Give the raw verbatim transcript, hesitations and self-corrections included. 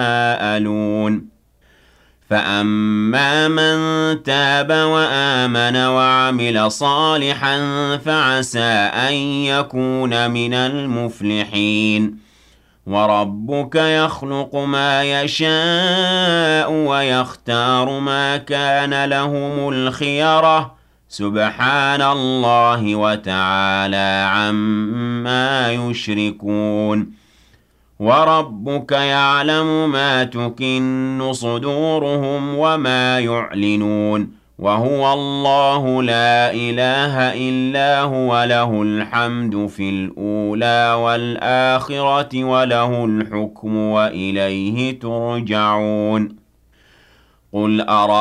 يتساءلون فأما من تاب وآمن وعمل صالحا فعسى أن يكون من المفلحين وربك يخلق ما يشاء ويختار ما كان لهم الخيرة سبحان الله وتعالى عما يشركون وربك يعلم ما تكن صدورهم وما يعلنون وهو الله لا إله إلا هو له الحمد في الأولى والآخرة وله الحكم وإليه ترجعون قل أرأ